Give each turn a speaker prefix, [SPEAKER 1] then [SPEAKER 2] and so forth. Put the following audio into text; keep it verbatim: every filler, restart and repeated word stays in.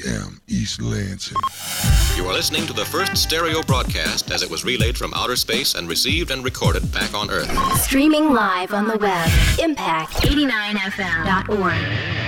[SPEAKER 1] M, East Lansing.
[SPEAKER 2] You are listening to the first stereo broadcast as it was relayed from outer space and received and recorded back on Earth.
[SPEAKER 3] Streaming live on the web, impact eighty-nine F M dot org.